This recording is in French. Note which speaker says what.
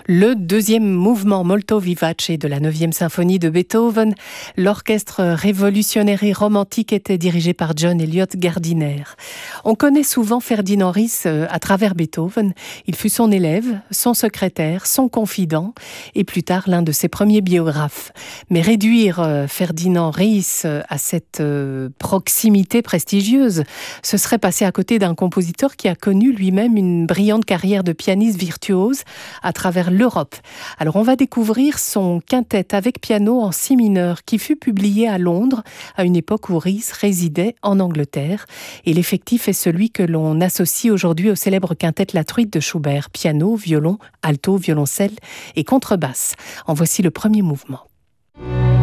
Speaker 1: Le deuxième mouvement molto vivace de la 9e symphonie de Beethoven, l'orchestre révolutionnaire et romantique était dirigé par John Eliot Gardiner. On connaît souvent Ferdinand Ries à travers Beethoven. Il fut son élève, son secrétaire, son confident et plus tard l'un de ses premiers biographes. Mais réduire Ferdinand Ries à cette proximité prestigieuse, ce serait passer à côté d'un compositeur qui a connu lui-même une brillante carrière de pianiste virtuose à travers l'Europe. Alors on va découvrir son quintet avec piano en si mineur qui fut publié à Londres à une époque où Ries résidait en Angleterre. Et l'effectif est celui que l'on associe aujourd'hui au célèbre quintet La Truite de Schubert, piano, violon, alto, violoncelle et contrebasse. En voici le premier mouvement.